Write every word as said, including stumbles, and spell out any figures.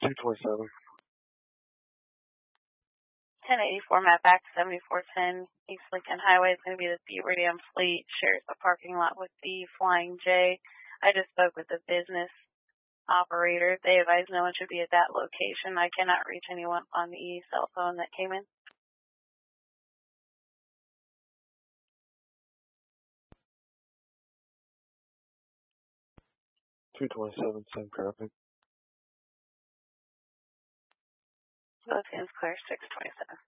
two twenty-seven. ten eighty-four, map back seventy-four ten East Lincoln Highway is going to be the Beaver Dam Fleet. Shares the parking lot with the Flying J. I just spoke with the business operator. They advised no one should be at that location. I cannot reach anyone on the cell phone that came in. two twenty-seven, same traffic. Both hands clear, six twenty-seven.